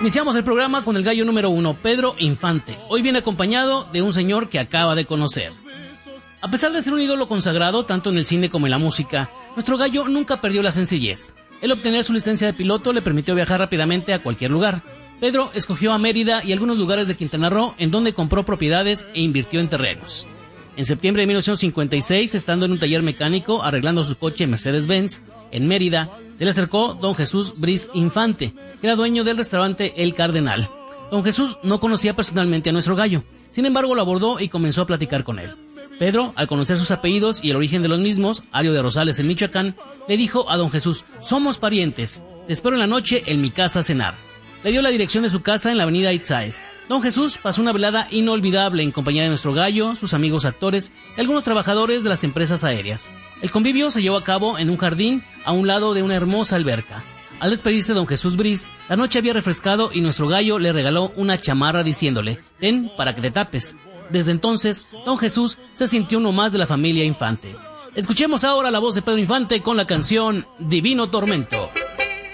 Iniciamos el programa con el gallo número 1, Pedro Infante. Hoy viene acompañado de un señor que acaba de conocer. A pesar de ser un ídolo consagrado tanto en el cine como en la música, nuestro gallo nunca perdió la sencillez. El obtener su licencia de piloto le permitió viajar rápidamente a cualquier lugar. Pedro escogió a Mérida y algunos lugares de Quintana Roo, en donde compró propiedades e invirtió en terrenos. En septiembre de 1956, estando en un taller mecánico arreglando su coche Mercedes-Benz en Mérida, se le acercó don Jesús Briz Infante, que era dueño del restaurante El Cardenal. Don Jesús no conocía personalmente a nuestro gallo, sin embargo lo abordó y comenzó a platicar con él. Pedro, al conocer sus apellidos y el origen de los mismos, Ario de Rosales en Michoacán, le dijo a don Jesús: somos parientes, te espero en la noche en mi casa a cenar. Le dio la dirección de su casa en la avenida Itzáez. Don Jesús pasó una velada inolvidable en compañía de nuestro gallo, sus amigos actores y algunos trabajadores de las empresas aéreas. El convivio se llevó a cabo en un jardín a un lado de una hermosa alberca. Al despedirse don Jesús Briz, la noche había refrescado y nuestro gallo le regaló una chamarra diciéndole: ten para que te tapes. Desde entonces, don Jesús se sintió uno más de la familia Infante. Escuchemos ahora la voz de Pedro Infante con la canción Divino Tormento.